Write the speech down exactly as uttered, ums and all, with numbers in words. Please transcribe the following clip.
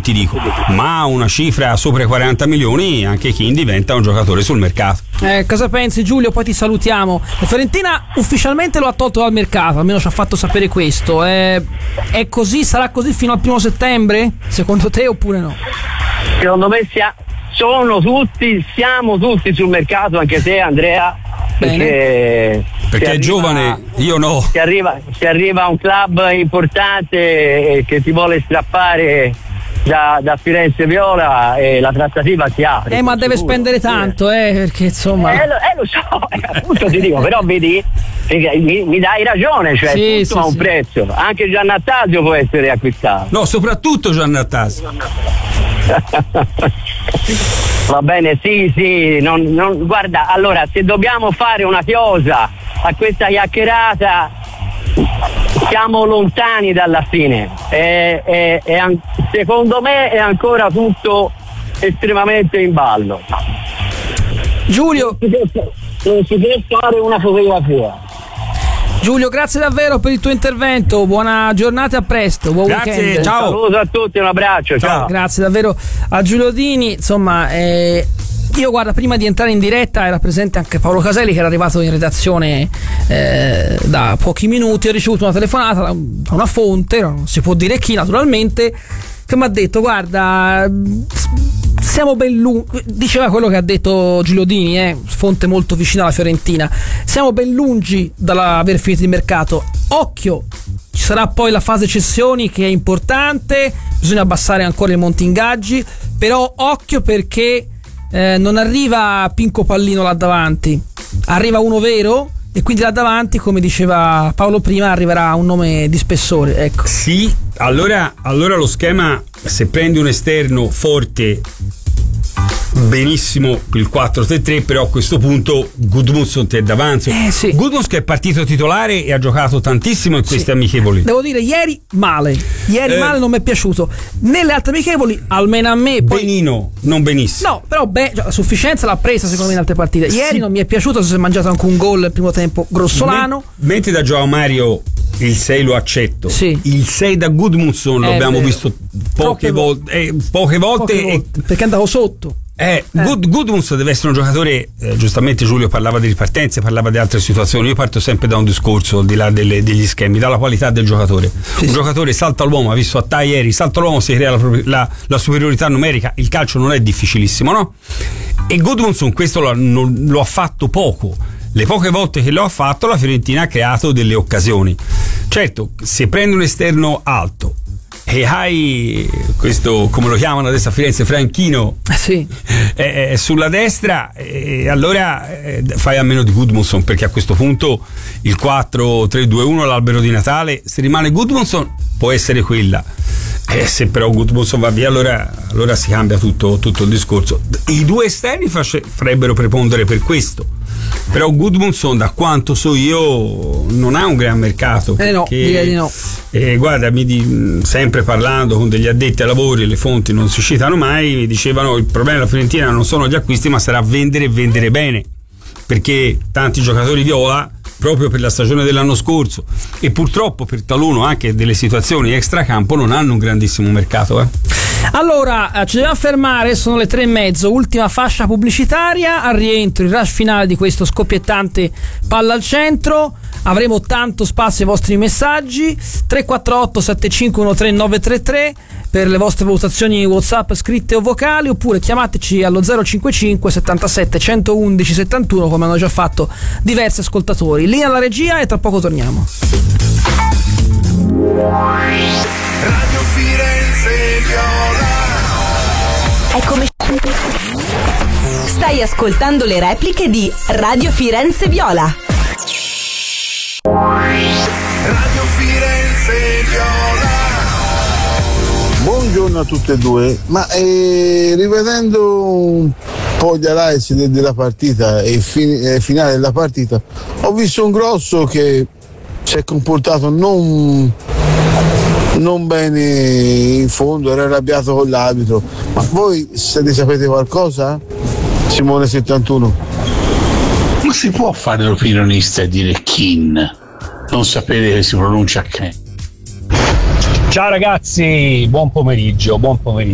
ti dico, ma una cifra sopra i quaranta milioni anche Kean diventa un giocatore sul mercato. Eh, cosa pensi, Giulio? Poi ti salutiamo. La Fiorentina ufficialmente lo ha tolto dal mercato, almeno ci ha fatto sapere questo. Eh, è così? Sarà così fino al primo settembre? Secondo te oppure no? Secondo me sia, sono tutti, siamo tutti sul mercato, anche te Andrea. Perché, perché è arriva, giovane, io no. Se arriva, se arriva un club importante che ti vuole strappare da, da Firenze Viola, e la trattativa si apre. Eh, ma deve sicuro spendere tanto, eh, perché insomma. Eh, lo, eh, lo so, eh, appunto ti dico, però vedi, mi, mi dai ragione, cioè sì, tutto sì, ha un sì. prezzo. Anche Giannattasio può essere acquistato. No, soprattutto Giannattasio. Va bene, sì, sì, non, non, guarda, allora se dobbiamo fare una chiosa a questa chiacchierata siamo lontani dalla fine, è, è, è, secondo me è ancora tutto estremamente in ballo. Giulio, non si può fare una fotografia. Giulio, grazie davvero per il tuo intervento, buona giornata e a presto, buon grazie, weekend. ciao. Un saluto a tutti, un abbraccio, ciao. ciao. Grazie davvero a Giulio Dini, insomma, eh, io guarda, prima di entrare in diretta era presente anche Paolo Caselli che era arrivato in redazione eh, da pochi minuti. Ho ricevuto una telefonata da una fonte, non si può dire chi naturalmente, che mi ha detto guarda, siamo ben lungi, diceva quello che ha detto Giulio Dini, eh, fonte molto vicina alla Fiorentina, siamo ben lungi dall'aver finito il mercato, occhio, ci sarà poi la fase cessioni che è importante, bisogna abbassare ancora i monti ingaggi, però occhio perché eh, non arriva Pinco Pallino là davanti, arriva uno vero e quindi là davanti, come diceva Paolo prima, arriverà un nome di spessore, ecco. Sì, allora, allora lo schema, se prendi un esterno forte, benissimo il quattro tre tre, però a questo punto Gudmundsson ti è davanti. Eh, sì. Gudmundsson che è partito titolare e ha giocato tantissimo in queste sì. amichevoli. Devo dire, ieri male, ieri eh, male, non mi è piaciuto. Nelle altre amichevoli, almeno a me poi... benino, non benissimo. No, però beh, la sufficienza l'ha presa secondo me in altre partite. Ieri sì. non mi è piaciuto, si è mangiato anche un gol nel primo tempo grossolano. Men- mentre da Joao Mario il sei lo accetto, sì. il sei da Gudmundsson lo abbiamo vero. visto poche, vo- eh, poche volte, poche volte e... perché andavo sotto. Eh, eh. Good, Gudmundsson deve essere un giocatore, eh, giustamente Giulio parlava di ripartenze, parlava di altre situazioni, io parto sempre da un discorso al di là delle, degli schemi, dalla qualità del giocatore. Sì, un sì. giocatore salta l'uomo, ha visto a Tai ieri, salta l'uomo, si crea la, la, la superiorità numerica, il calcio non è difficilissimo, no? E Gudmundsson questo lo, non, lo ha fatto poco. Le poche volte che lo ha fatto la Fiorentina ha creato delle occasioni. Certo, se prendi un esterno alto e hai questo, come lo chiamano adesso a Firenze, Franchino, sì. è, è sulla destra, e allora eh, fai a meno di Gudmundsson, perché a questo punto il quattro tre due uno, l'albero di Natale, se rimane Gudmundsson può essere quella, e se però Gudmundsson va via allora, allora si cambia tutto, tutto il discorso. I due esterni face, farebbero prepondere per questo, però Gudmundsson, da quanto so io, non ha un gran mercato, eh no, direi di no. Eh, guarda, mi di, sempre parlando con degli addetti ai lavori, le fonti non si citano mai, mi dicevano il problema della Fiorentina non sono gli acquisti, ma sarà vendere e vendere bene, perché tanti giocatori viola proprio per la stagione dell'anno scorso e purtroppo per taluno anche delle situazioni extracampo non hanno un grandissimo mercato, eh. Allora, ci dobbiamo fermare, sono le tre e mezzo, ultima fascia pubblicitaria, al rientro il rush finale di questo scoppiettante palla al centro, avremo tanto spazio ai vostri messaggi, tre quattro otto sette cinque uno tre nove tre tre per le vostre valutazioni WhatsApp scritte o vocali, oppure chiamateci allo zero cinque cinque settantasette centoudici settantuno come hanno già fatto diversi ascoltatori. Linea alla regia e tra poco torniamo. Radio Firenze Viola. Eccomi. Stai ascoltando le repliche di Radio Firenze Viola. Radio Firenze Viola. Buongiorno a tutte e due, ma eh, rivedendo un po' gli analisi de- della partita e il fin- eh, finale della partita, ho visto un Grosso che si è comportato non, non bene in fondo, era arrabbiato con l'arbitro. Ma voi se ne sapete qualcosa? Simone settantuno. Ma si può fare l'opinionista e dire Kean, non sapere che si pronuncia Kean? Ciao ragazzi, buon pomeriggio, buon pomeriggio.